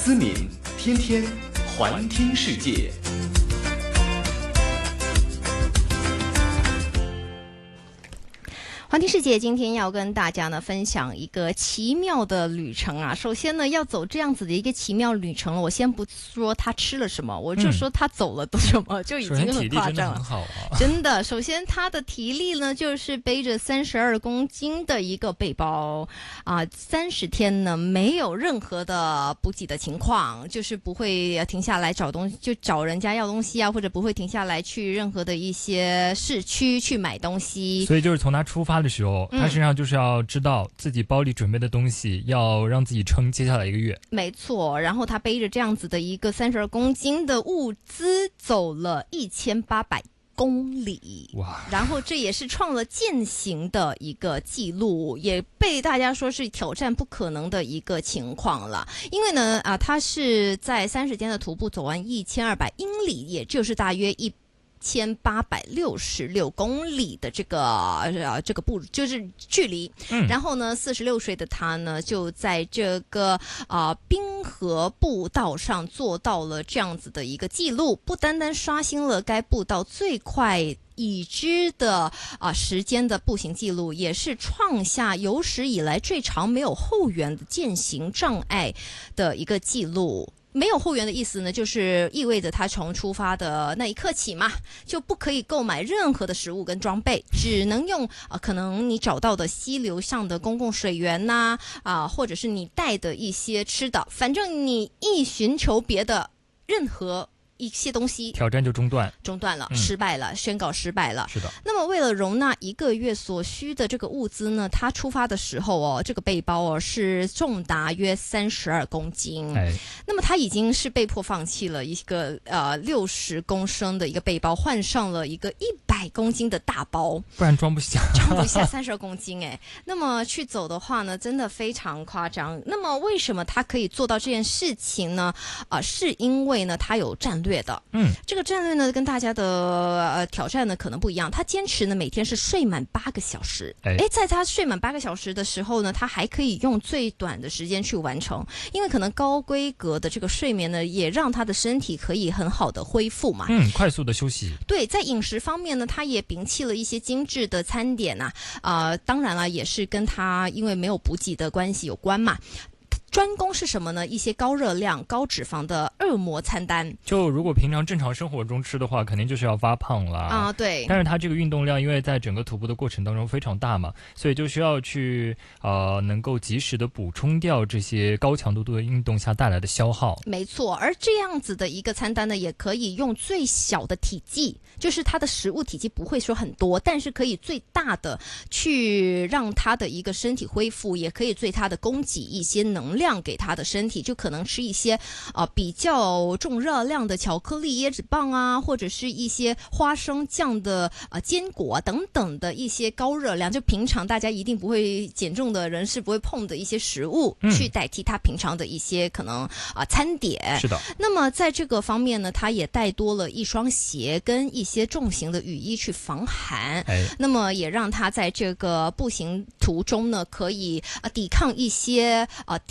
思敏，天天环听世界。 环听世界今天要跟大家呢分享一个奇妙的旅程啊。首先呢，要走这样子的一个奇妙旅程了，我先不说他吃了什么，我就说他走了什么，就已经很夸张了。 很好啊， 真的。首先他的体力呢，就是背着32公斤的一个背包啊，30天呢没有任何的补给的情况，就是不会停下来找东西，就找人家要东西啊，或者不会停下来去任何的一些市区去买东西。 所以就是从他出发的时候，他身上就是要知道自己包里准备的东西，要让自己撑接下来1个月。 没错，然后他背着这样子的一个32公斤的物资走了1800公里，哇！然后这也是创了健行的一个记录，也被大家说是挑战不可能的一个情况了。因为呢，他是在30天的徒步走完1200英里，也就是大约1866公里的这个就是距离。然后呢，46岁的他呢，就在这个冰河步道上做到了这样子的一个记录，不单单刷新了该步道最快已知的时间的步行记录，也是创下有史以来最长没有后援的健行障碍的一个记录。没有后援的意思呢，就是意味着他从出发的那一刻起嘛，就不可以购买任何的食物跟装备，只能用可能你找到的溪流上的公共水源呐，或者是你带的一些吃的，反正你一寻求别的任何一些东西， 挑战就中断了，失败了，宣告失败了。 是的。 那么为了容纳1个月所需的这个物资呢，他出发的时候这个背包是重达约32公斤。那么他已经是被迫放弃了一个60公升的一个背包，换上了一个100公斤的大包， 不然装不下 32公斤哎。那么去走的话呢，真的非常夸张。那么为什么他可以做到这件事情呢？是因为呢，他有战略的。这个战略呢，跟大家的挑战呢可能不一样。他坚持呢每天是睡满8个小时。在他睡满8个小时的时候呢，他还可以用最短的时间去完成，因为可能高规格的这个睡眠呢，也让他的身体可以很好的恢复嘛。 快速的休息。 对，在饮食方面呢，他也摒弃了一些精致的餐点当然了，也是跟他因为没有补给的关系有关嘛。专攻是什么呢？一些高热量、高脂肪的恶魔餐单。就如果平常正常生活中吃的话，肯定就是要发胖了对。 但是它这个运动量，因为在整个徒步的过程当中非常大嘛，所以就需要去能够及时的补充掉这些高强度的运动下带来的消耗。 没错，而这样子的一个餐单呢，也可以用最小的体积，就是它的食物体积不会说很多，但是可以最大的去让它的一个身体恢复，也可以最大的供给一些能量给他的身体，就可能吃一些比较重热量的巧克力椰子棒或者是一些花生酱的坚果等等的一些高热量，就平常大家一定不会减重的人是不会碰的一些食物，去代替他平常的一些可能餐点。 是的。 那么在这个方面呢，他也带多了一双鞋跟一些重型的雨衣去防寒。那么也让他在这个步行途中呢，可以抵抗一些